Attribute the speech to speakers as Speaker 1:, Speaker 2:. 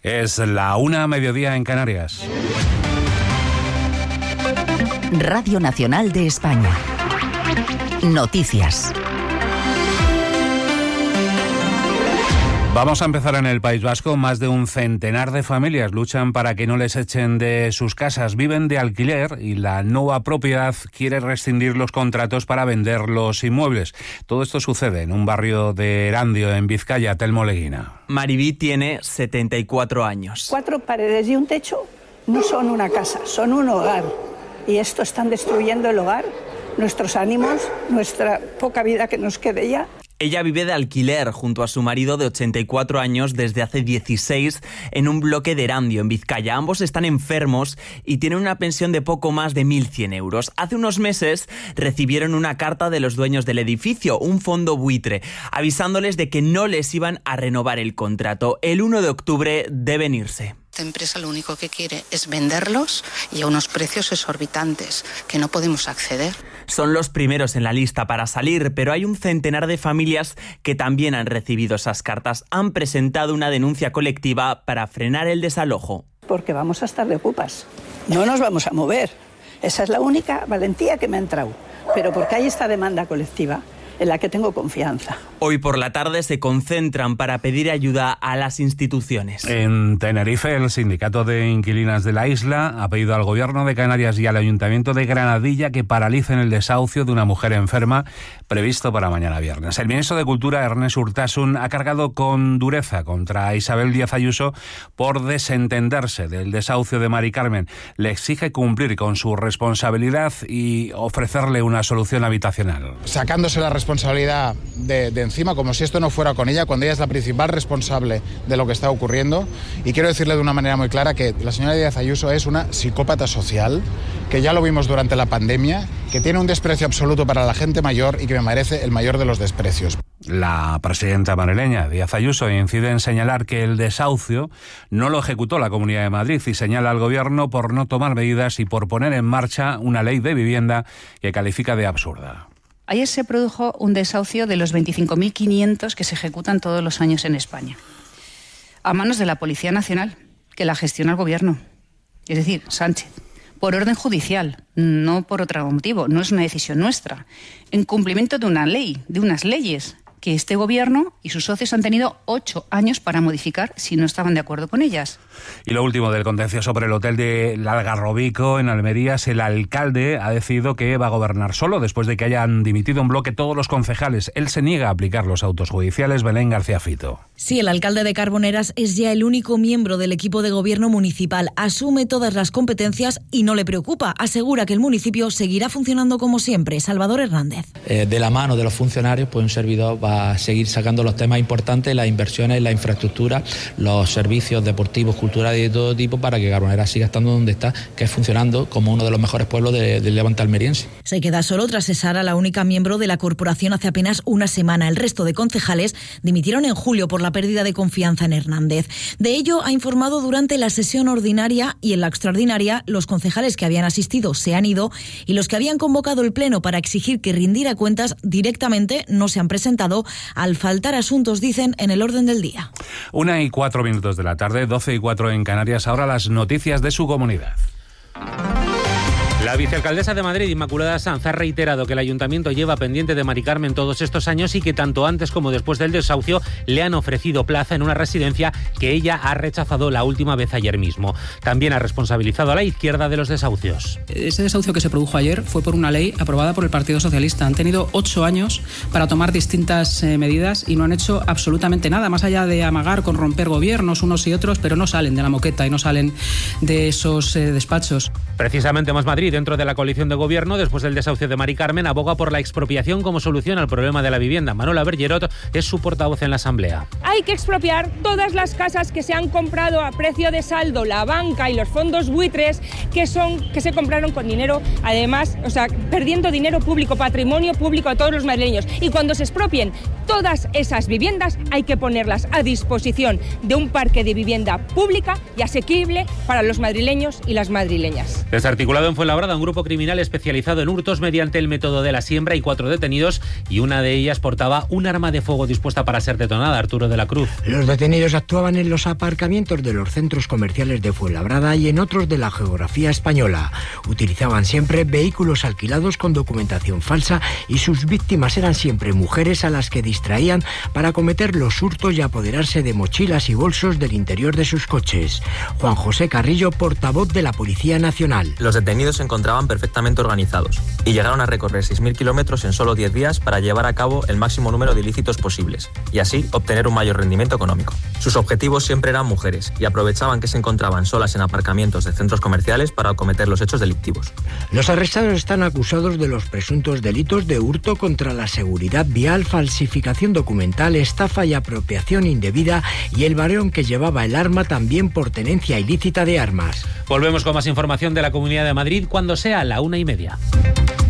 Speaker 1: Es la 1:00 en Canarias.
Speaker 2: Radio Nacional de España. Noticias.
Speaker 1: Vamos a empezar en el País Vasco. Más de un centenar de familias luchan para que no les echen de sus casas. Viven de alquiler y la nueva propiedad quiere rescindir los contratos para vender los inmuebles. Todo esto sucede en un barrio de Erandio, en Vizcaya. Telmo Leguina.
Speaker 3: Maribí tiene 74 años.
Speaker 4: 4 paredes y un techo no son una casa, son un hogar. Y esto están destruyendo el hogar, nuestros ánimos, nuestra poca vida que nos quede ya.
Speaker 3: Ella vive de alquiler junto a su marido de 84 años desde hace 16 en un bloque de Erandio, en Vizcaya. Ambos están enfermos y tienen una pensión de poco más de 1.100 euros. Hace unos meses recibieron una carta de los dueños del edificio, un fondo buitre, avisándoles de que no les iban a renovar el contrato. El 1 de octubre deben irse.
Speaker 5: Esta empresa lo único que quiere es venderlos y a unos precios exorbitantes que no podemos acceder.
Speaker 3: Son los primeros en la lista para salir, pero hay un centenar de familias que también han recibido esas cartas. Han presentado una denuncia colectiva para frenar el desalojo.
Speaker 4: Porque vamos a estar de ocupas. No nos vamos a mover. Esa es la única valentía que me ha entrado. Pero porque hay esta demanda colectiva en la que tengo confianza.
Speaker 3: Hoy por la tarde se concentran para pedir ayuda a las instituciones.
Speaker 1: En Tenerife, el sindicato de inquilinas de la isla ha pedido al Gobierno de Canarias y al Ayuntamiento de Granadilla que paralicen el desahucio de una mujer enferma previsto para mañana viernes. El ministro de Cultura, Ernest Urtasun, ha cargado con dureza contra Isabel Díaz Ayuso por desentenderse del desahucio de Mari Carmen. Le exige cumplir con su responsabilidad y ofrecerle una solución habitacional.
Speaker 6: Sacándose la responsabilidad de encima, como si esto no fuera con ella, cuando ella es la principal responsable de lo que está ocurriendo. Y quiero decirle de una manera muy clara que la señora Díaz Ayuso es una psicópata social, que ya lo vimos durante la pandemia, que tiene un desprecio absoluto para la gente mayor y que me merece el mayor de los desprecios.
Speaker 1: La presidenta madrileña, Díaz Ayuso, incide en señalar que el desahucio no lo ejecutó la Comunidad de Madrid y señala al Gobierno por no tomar medidas y por poner en marcha una ley de vivienda que califica de absurda.
Speaker 7: Ayer se produjo un desahucio de los 25.500 que se ejecutan todos los años en España, a manos de la Policía Nacional, que la gestiona el Gobierno, es decir, Sánchez, por orden judicial, no por otro motivo, no es una decisión nuestra, en cumplimiento de una ley, de unas leyes que este Gobierno y sus socios han tenido 8 años para modificar si no estaban de acuerdo con ellas.
Speaker 1: Y lo último del contencioso sobre el hotel del Algarrobico en Almería, el alcalde ha decidido que va a gobernar solo después de que hayan dimitido en bloque todos los concejales. Él se niega a aplicar los autos judiciales. Belén García Fito.
Speaker 8: Sí, el alcalde de Carboneras es ya el único miembro del equipo de gobierno municipal. Asume todas las competencias y no le preocupa. Asegura que el municipio seguirá funcionando como siempre. Salvador Hernández.
Speaker 9: De la mano de los funcionarios, pues un servidor va a seguir sacando los temas importantes, las inversiones, la infraestructura, los servicios deportivos, culturales y de todo tipo para que Carboneras siga estando donde está, que es funcionando como uno de los mejores pueblos del Levante almeriense.
Speaker 8: Se queda solo tras cesar a la única miembro de la corporación hace apenas una semana. El resto de concejales dimitieron en julio por la pérdida de confianza en Hernández. De ello ha informado durante la sesión ordinaria y en la extraordinaria los concejales que habían asistido se han ido y los que habían convocado el pleno para exigir que rindiera cuentas directamente no se han presentado al faltar asuntos, dicen, en el orden del día.
Speaker 1: 1:04 de la tarde, 12:04 en Canarias. Ahora las noticias de su comunidad.
Speaker 10: La vicealcaldesa de Madrid, Inmaculada Sanz, ha reiterado que el ayuntamiento lleva pendiente de Mari Carmen todos estos años y que tanto antes como después del desahucio le han ofrecido plaza en una residencia que ella ha rechazado la última vez ayer mismo. También ha responsabilizado a la izquierda de los desahucios.
Speaker 11: Ese desahucio que se produjo ayer fue por una ley aprobada por el Partido Socialista. Han tenido 8 años para tomar distintas medidas y no han hecho absolutamente nada, más allá de amagar con romper gobiernos unos y otros, pero no salen de la moqueta y no salen de esos despachos.
Speaker 10: Precisamente Más Madrid, dentro de la coalición de gobierno, después del desahucio de Mari Carmen, aboga por la expropiación como solución al problema de la vivienda. Manuela Bergerot es su portavoz en la Asamblea.
Speaker 12: Hay que expropiar todas las casas que se han comprado a precio de saldo, la banca y los fondos buitres, que se compraron con dinero, además, perdiendo dinero público, patrimonio público a todos los madrileños. Y cuando se expropien Todas esas viviendas hay que ponerlas a disposición de un parque de vivienda pública y asequible para los madrileños y las madrileñas.
Speaker 10: Desarticulado en Fuenlabrada un grupo criminal especializado en hurtos mediante el método de la siembra y 4 detenidos, y una de ellas portaba un arma de fuego dispuesta para ser detonada. Arturo de la Cruz.
Speaker 13: Los detenidos actuaban en los aparcamientos de los centros comerciales de Fuenlabrada y en otros de la geografía española. Utilizaban siempre vehículos alquilados con documentación falsa y sus víctimas eran siempre mujeres a las que distraían para cometer los hurtos y apoderarse de mochilas y bolsos del interior de sus coches. Juan José Carrillo, portavoz de la Policía Nacional.
Speaker 14: Los detenidos se encontraban perfectamente organizados y llegaron a recorrer 6.000 kilómetros en solo 10 días para llevar a cabo el máximo número de ilícitos posibles y así obtener un mayor rendimiento económico. Sus objetivos siempre eran mujeres y aprovechaban que se encontraban solas en aparcamientos de centros comerciales para cometer los hechos delictivos.
Speaker 13: Los arrestados están acusados de los presuntos delitos de hurto contra la seguridad vial, falsificación documental, estafa y apropiación indebida, y el varón que llevaba el arma también por tenencia ilícita de armas.
Speaker 10: Volvemos con más información de la Comunidad de Madrid cuando sea la 1:30.